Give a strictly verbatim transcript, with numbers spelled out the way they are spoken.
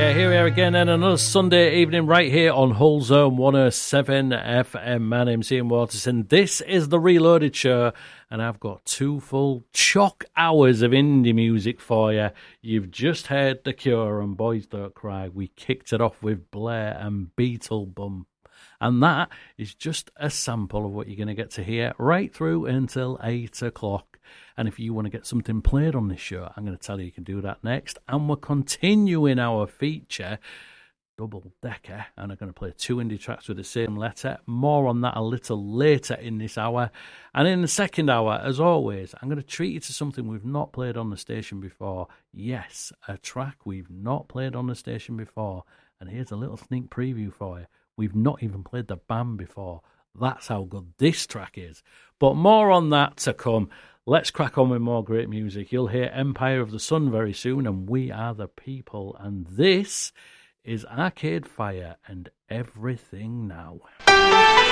Yeah, here we are again and another Sunday evening right here on Hull Zone one oh seven F M. My name's Ian Waterson. This is the Reloaded Show, and I've got two full chock hours of indie music for you. You've just heard The Cure and Boys Don't Cry. We kicked it off with Blair and Beetlebum. And that is just a sample of what you're going to get to hear right through until eight o'clock. And if you want to get something played on this show, I'm going to tell you you can do that next. And we're continuing our feature, Double Decker, and I'm going to play two indie tracks with the same letter. More on that a little later in this hour. And in the second hour, as always, I'm going to treat you to something we've not played on the station before. Yes, a track we've not played on the station before. And here's a little sneak preview for you. We've not even played the band before. That's how good this track is. But more on that to come. Let's crack on with more great music. You'll hear Empire of the Sun very soon, and We Are the People. And this is Arcade Fire and Everything Now.